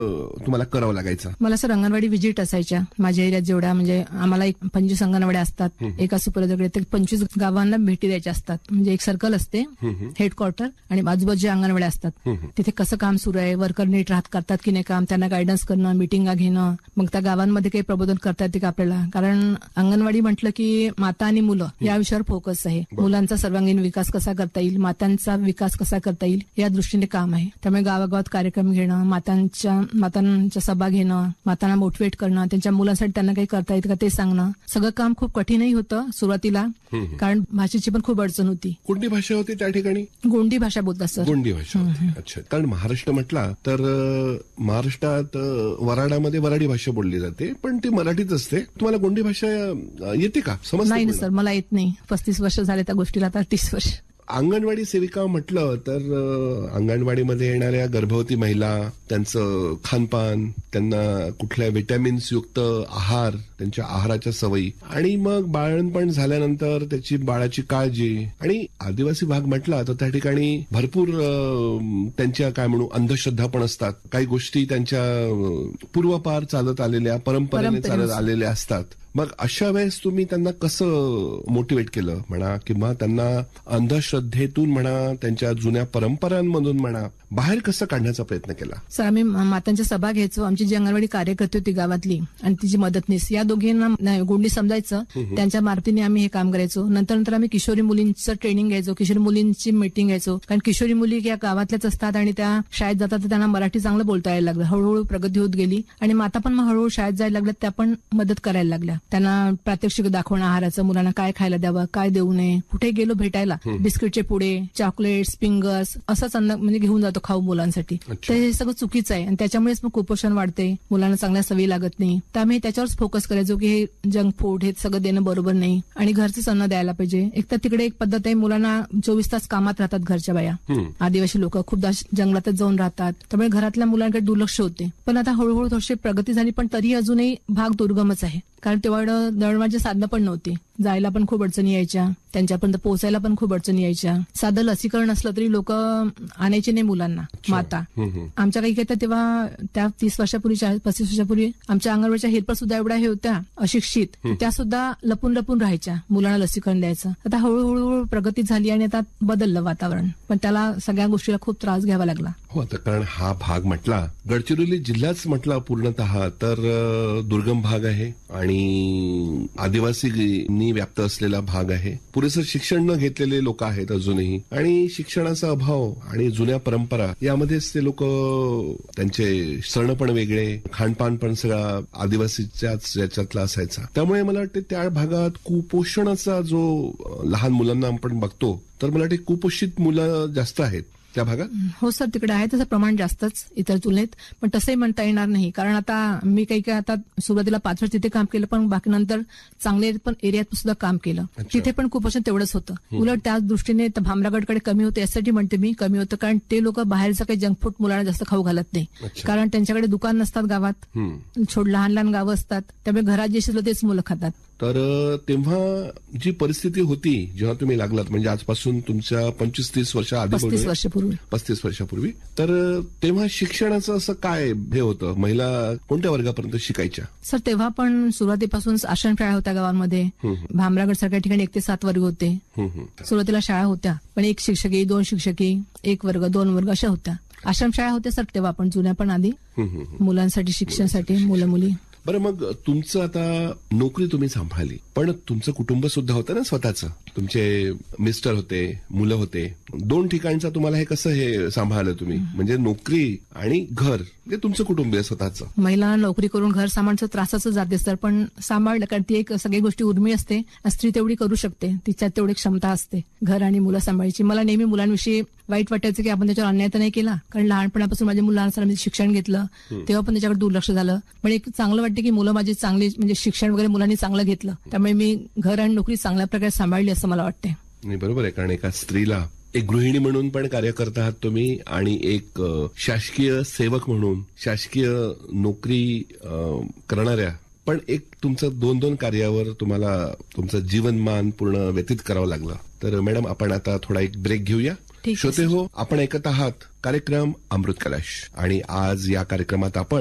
तुम्हाला करावं लागायचं? मला सर अंगणवाडी व्हिजिट असायच्या माझ्या एरियात जेवढ्या, म्हणजे आम्हाला 25 अंगणवाड्या असतात एका सुपरवायझरकडे. ते 25 गावांना भेटी द्यायच्या असतात. म्हणजे एक सर्कल असते हेडक्वार्टर आणि आजूबाजूच्या अंगणवाड्या असतात. तिथे कसं काम सुरू आहे, वर्कर नीट करतात की नाही काम, त्यांना गायडन्स करणं, मिटिंगा घेणं, मग त्या गावांमध्ये काही प्रबोधन करता येते का आपल्याला. कारण अंगणवाडी म्हटलं की माता आणि मुलं या विषयावर फोकस आहे. मुलांचा सर्वांगीण विकास कसा करता येईल, मातांचा विकास कसा करता येईल या दृष्टीने काम आहे. त्यामुळे गावागावात कार्यक्रम घेणं, मातांच्या सभा घेणं, मातांना मोटिवेट करणं, त्यांच्या मुलांसाठी त्यांना काही करता येतं का ते सांगणं. सगळं काम खूप कठीणही होतं सुरुवातीला, कारण भाषेची पण खूप अडचण होती. कोणती भाषा होती त्या ठिकाणी? गोंडी भाषा बोलतात सर. गोंडी भाषा होती. अच्छा. कारण महाराष्ट्र म्हटला तर महाराष्ट्रात वराडामध्ये वराडी भाषा बोलली जाते, पण ती मराठीच असते. तुम्हाला गोंडी भाषा येते का? समजते? नाही ना सर, मला येत नाही. 35 वर्ष झाले त्या गोष्टीला, आता 30 वर्ष. अंगणवाडी सेविका म्हटलं तर अंगणवाडीमध्ये येणाऱ्या गर्भवती महिला, त्यांचं खानपान, त्यांना कुठल्या व्हिटॅमिन्स युक्त आहार, त्यांच्या आहाराच्या सवयी, आणि मग बाळणपण झाल्यानंतर त्याची बाळाची काळजी. आणि आदिवासी भाग म्हटला तर त्या ठिकाणी भरपूर त्यांच्या काय म्हणू अंधश्रद्धा पण असतात. काही गोष्टी त्यांच्या पूर्वपार चालत आलेल्या, परंपरेने चालत आलेल्या असतात. मग अशा वेळेस तुम्ही त्यांना कसं मोटिवेट केलं म्हणा, किंवा त्यांना अंधश्रद्धेतून म्हणा, त्यांच्या जुन्या परंपरांमधून म्हणा, बाहेर कसं काढण्याचा प्रयत्न केला? सर, आम्ही मातांच्या सभा घ्यायचो. आमची जी अंगणवाडी कार्यकर्ती होती गावातली आणि तिची मदतनीस, या दोघींना गोंडी समजायचं, त्यांच्या मार्फतीने आम्ही हे काम करायचो. नंतर आम्ही किशोरी मुलींचं ट्रेनिंग घ्यायचो, किशोरी मुलींची मीटिंग घ्यायचो. कारण किशोरी मुली या गावातल्याच असतात आणि त्या शाळेत जातात, तर त्यांना मराठी चांगलं बोलता यायला लागलं. हळूहळू प्रगती होत गेली आणि माता पण मग हळूहळू शाळेत जायला लागल्या, त्या पण मदत करायला लागल्या. त्यांना प्रात्यक्षिक दाखवणं आहाराचं, मुलांना काय खायला द्यावं, काय देऊ नये, कुठे गेलो भेटायला, बिस्किटचे पुडे, चॉकलेट्स, फिंगर्स असंच अन्न म्हणजे घेऊन जातो खाऊ मुलांसाठी. तर हे सगळं चुकीचं आहे आणि त्याच्यामुळेच मग कुपोषण वाढते, मुलांना चांगल्या सवयी लागत नाही. तर आम्ही त्याच्यावरच फोकस करायचो की हे जंक फूड हे सगळं देणं बरोबर नाही आणि घरचंच अन्न द्यायला पाहिजे. एक तर तिकडे एक पद्धत आहे, मुलांना 24 तास कामात राहतात घरच्या बाया, आदिवासी लोक खूपदा जंगलातच जाऊन राहतात, त्यामुळे घरातल्या मुलांकडे दुर्लक्ष होते. पण आता हळूहळू थोडीशी प्रगती झाली, पण तरी अजूनही भाग दुर्गमच आहे. कारण तेवढं दळणवळणाची साधनं पण नव्हती, जायला पण खूप अडचणी यायच्या, त्यांच्यापर्यंत पोहोचायला पण खूप अडचणी यायच्या. साधं लसीकरण असलं तरी लोक आणायचे नाही मुलांना, माता. आमच्या काही तर तेव्हा त्या 30 वर्षापूर्वी 35 वर्षापूर्वी आमच्या अंगणवाडीच्या हेल्पर सुद्धा एवढ्या हे होत्या अशिक्षित, त्या सुद्धा लपून लपून राहायच्या मुलांना लसीकरण द्यायचं. आता हळूहळू प्रगती झाली आणि आता बदललं वातावरण, पण त्याला सगळ्या गोष्टीला खूप त्रास घ्यावा लागला. हो, आता कारण हा भाग म्हटला, गडचिरोली जिल्हाच म्हटला पूर्णतः तर दुर्गम भाग आहे आणि आदिवासींनी व्याप्त असलेला भाग आहे. पुरेसं शिक्षण न घेतलेले लोक आहेत अजूनही, आणि शिक्षणाचा अभाव आणि जुन्या परंपरा यामध्येच ते लोक, त्यांचे सण पण वेगळे, खानपान पण सगळा आदिवासीच्याच याच्यातला असायचा. त्यामुळे मला वाटतं त्या भागात कुपोषणाचा जो लहान मुलांना आपण बघतो, तर मला वाटतं कुपोषित मुलं जास्त आहेत त्या भागात. हो सर, तिकडे आहे तसं प्रमाण जास्तच इतर तुलनेत, पण तसंही म्हणता येणार नाही. कारण आता मी काही आता सुरुवातीला 5 वर्ष तिथे काम केलं, पण बाकी नंतर चांगले पण एरियात सुद्धा काम केलं. तिथे पण कुपोषण तेवढंच होतं. उलट त्याच दृष्टीने भामरागडकडे कमी होतं. यासाठी म्हणते मी कमी होतं, कारण ते लोक बाहेरचं काही जंक फूड मुलांना जास्त खाऊ घालत नाही. कारण त्यांच्याकडे दुकान नसतात गावात, लहान लहान गावं असतात, त्यामुळे घरात जे शिजलं तेच मुलं खातात. तर तेव्हा जी परिस्थिती होती जेव्हा तुम्ही लागलात, म्हणजे आजपासून तुमच्या 25-30 वर्ष आधी, 35 वर्षापूर्वी, तर तेव्हा शिक्षणाचं असं काय हे होतं? महिला कोणत्या वर्गापर्यंत शिकायच्या? सर, तेव्हा पण सुरुवातीपासून आश्रम शाळा होत्या गावांमध्ये. भामरागड सारख्या ठिकाणी 1 ते 7 वर्ग होते. सुरुवातीला शाळा होत्या, पण 1 शिक्षकी, 2 शिक्षकी, 1 वर्ग, 2 वर्ग अशा होत्या. आश्रम शाळा होत्या सर तेव्हा पण, जुन्या पण आधी, मुलांसाठी शिक्षणासाठी, मुलं मुली. बरं, मग तुमचं आता नोकरी तुम्ही सांभाळली, पण तुमचं कुटुंब सुद्धा होतं ना स्वतःचं. तुमचे मिस्टर होते, मुलं होते. 2 ठिकाणचं तुम्हाला हे कसं हे सांभाळलं तुम्ही? म्हणजे नोकरी आणि घर, हे तुमचं कुटुंब आहे स्वतःचं. महिला नोकरी करून घर सांभाळण्याचं त्रासाचं जाते सर, पण सांभाळलं, कारण ती एक सगळी गोष्टी उर्मी असते. स्त्री तेवढी करू शकते, तिच्यात तेवढी क्षमता असते घर आणि मुलं सांभाळायची. मला नेहमी मुलांविषयी वाईट वाटायचं की आपण त्याच्यावर अन्याय तर नाही केला, कारण लहानपणापासून माझ्या मुलांना शिक्षण घेतलं, तेव्हा पण त्याच्याकडे दुर्लक्ष झालं. पण एक चांगलं वाटतं की मुलं माझी चांगली, म्हणजे शिक्षण वगैरे मुलांनी चांगलं घेतलं, त्यामुळे मी घर आणि नोकरी चांगल्या प्रकारे सांभाळली असं मला वाटतंय. नाही, बरोबर आहे. कारण एका स्त्रीला एक गृहिणी म्हणून पण कार्य करत आहात तुम्ही, आणि एक शासकीय सेवक म्हणून, शासकीय नोकरी करणाऱ्या, पण एक तुमचं 2 कार्यावर तुम्हाला तुमचं जीवनमान पूर्ण व्यतीत करावं लागलं. तर मॅडम, आपण आता थोडा एक ब्रेक घेऊया ठीक आहे, श्रोते हो, आपण ऐकत आहात कार्यक्रम अमृत कलश आणि आज या कार्यक्रमात आपण